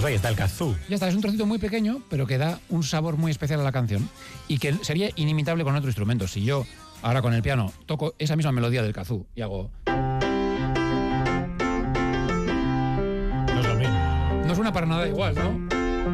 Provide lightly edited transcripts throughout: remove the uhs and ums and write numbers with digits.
Pues ahí está el kazoo. Ya está, es un trocito muy pequeño, pero que da un sabor muy especial a la canción y que sería inimitable con otro instrumento. Si yo ahora con el piano toco esa misma melodía del kazoo y hago... No es lo mismo. No suena para nada igual, ¿no?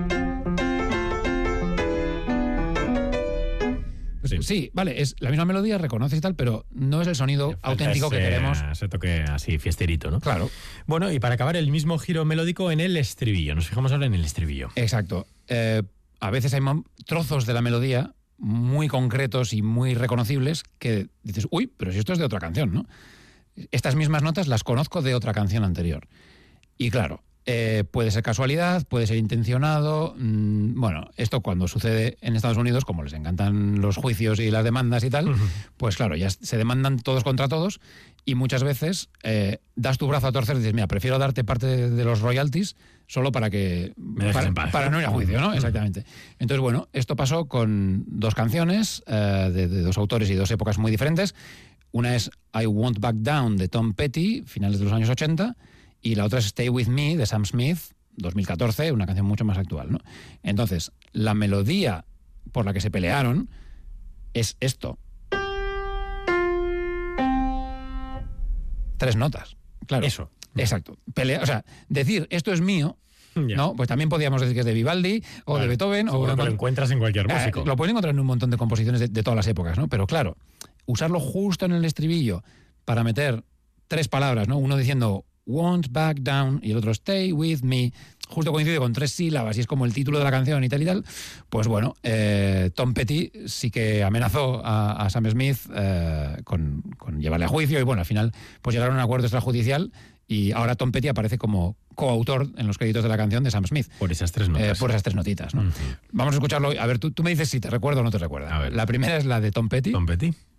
Sí, vale, es la misma melodía, reconoces y tal, pero no es el sonido auténtico que queremos. Ese toque así fiesterito, ¿no? Claro. Bueno, y para acabar, el mismo giro melódico en el estribillo. Nos fijamos ahora en el estribillo. Exacto. A veces hay trozos de la melodía muy concretos y muy reconocibles que dices, uy, pero si esto es de otra canción, ¿no? Estas mismas notas las conozco de otra canción anterior. Y claro, puede ser casualidad, puede ser intencionado. Bueno, esto cuando sucede en Estados Unidos, como les encantan los juicios y las demandas y tal, pues claro, ya se demandan todos contra todos y muchas veces das tu brazo a torcer y dices, mira, prefiero darte parte de los royalties solo para que para no ir a juicio, ¿no? Exactamente. Entonces, bueno, esto pasó con dos canciones de dos autores y dos épocas muy diferentes. Una es I Won't Back Down de Tom Petty, finales de los años 80, y la otra es Stay With Me de Sam Smith, 2014, una canción mucho más actual, ¿no? Entonces, la melodía por la que se pelearon es esto. 3 notas. Claro. Eso. Exacto. O sea, decir esto es mío, ¿no? Pues también podríamos decir que es de Vivaldi o de Beethoven. O lo encuentras en cualquier músico. Lo pueden encontrar en un montón de composiciones de todas las épocas, ¿no? Pero claro, usarlo justo en el estribillo para meter 3 palabras, ¿no? Uno diciendo won't back down y el otro stay with me, justo coincide con 3 sílabas y es como el título de la canción y tal, pues bueno, Tom Petty sí que amenazó a Sam Smith con llevarle a juicio y bueno, al final pues llegaron a un acuerdo extrajudicial y ahora Tom Petty aparece como coautor en los créditos de la canción de Sam Smith. Por esas 3 notas. Por esas 3 notitas, ¿no? Vamos a escucharlo. A ver, tú me dices si te recuerda o no te recuerda. A ver. La primera es la de Tom Petty. Tom Petty.